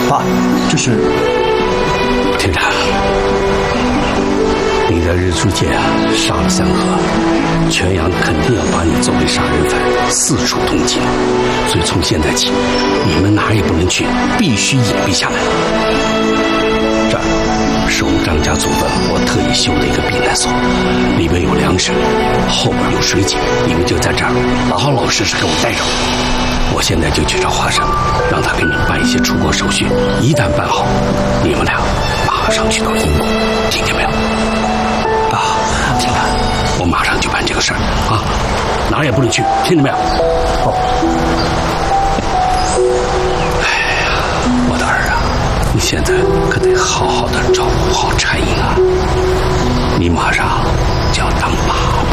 爸，这是厅长，你在日租界杀了3个，全阳肯定要把你作为杀人犯四处通缉，所以从现在起，你们哪儿也不能去，必须隐蔽下来。这儿是我们张家族的，我特意修的一个避难所，里面有粮食，后边有水井，你们就在这儿老老实实给我待着。我现在就去找华山，让他给你办一些出国手续，一旦办好，你们俩马上去到英国，听见没有？啊，听着，我马上就办这个事儿啊，哪儿也不能去，听见没有？哦。哎呀，我的儿啊，你现在可得好好的照顾好柴英啊，你马上就要当爸爸